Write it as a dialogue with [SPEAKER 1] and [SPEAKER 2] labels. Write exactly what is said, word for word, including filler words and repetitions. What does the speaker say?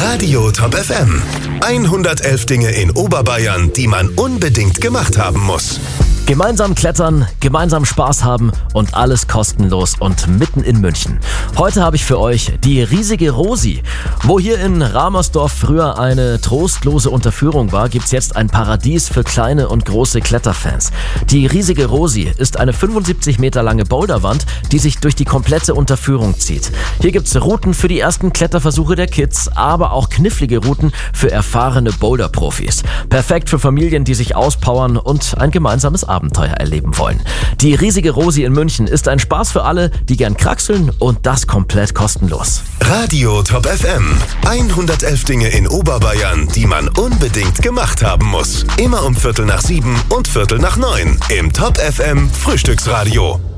[SPEAKER 1] Radio Top F M. hundertelf Dinge in Oberbayern, die man unbedingt gemacht haben muss.
[SPEAKER 2] Gemeinsam klettern, gemeinsam Spaß haben und alles kostenlos und mitten in München. Heute habe ich für euch die riesige Rosi. Wo hier in Ramersdorf früher eine trostlose Unterführung war, gibt's jetzt ein Paradies für kleine und große Kletterfans. Die riesige Rosi ist eine fünfundsiebzig Meter lange Boulderwand, die sich durch die komplette Unterführung zieht. Hier gibt's Routen für die ersten Kletterversuche der Kids, aber auch knifflige Routen für erfahrene Boulderprofis. Perfekt für Familien, die sich auspowern und ein gemeinsames Abenteuer erleben wollen. Die riesige Rosi in München ist ein Spaß für alle, die gern kraxeln, und das komplett kostenlos.
[SPEAKER 1] Radio Top F M. hundertelf Dinge in Oberbayern, die man unbedingt gemacht haben muss. Immer um Viertel nach sieben und Viertel nach neun im Top F M Frühstücksradio.